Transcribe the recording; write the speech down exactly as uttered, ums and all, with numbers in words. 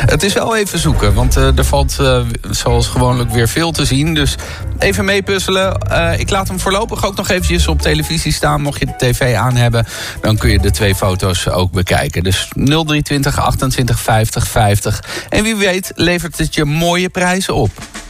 Het is wel even zoeken, want uh, er valt uh, zoals gewoonlijk weer veel te zien. Dus even meepuzzelen. Uh, ik laat hem voorlopig ook nog eventjes op televisie staan. Mocht je de tv aan hebben, dan kun je de twee foto's ook bekijken. Dus nul drie twintig achtentwintig vijftig vijftig. En wie weet levert het je mooie prijzen op.